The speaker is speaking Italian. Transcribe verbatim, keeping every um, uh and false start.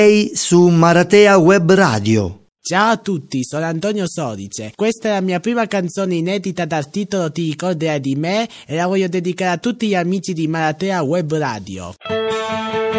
su Maratea Web Radio. Ciao a tutti, sono Antonio Sodice. Questa è la mia prima canzone inedita dal titolo Ti ricorderai di me e la voglio dedicare a tutti gli amici di Maratea Web Radio.